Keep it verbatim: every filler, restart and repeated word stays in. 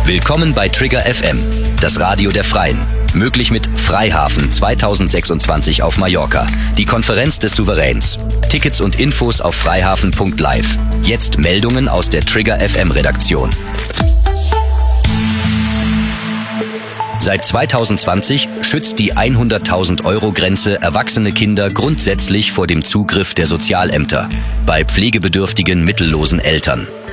Willkommen bei Trigger F M, das Radio der Freien. Möglich mit Freihafen zweitausendsechsundzwanzig auf Mallorca, die Konferenz des Souveräns. Tickets und Infos auf freihafen punkt live. Jetzt Meldungen aus der Trigger F M Redaktion. Seit zweitausendzwanzig schützt die hunderttausend Euro Grenze erwachsene Kinder grundsätzlich vor dem Zugriff der Sozialämter bei pflegebedürftigen mittellosen Eltern.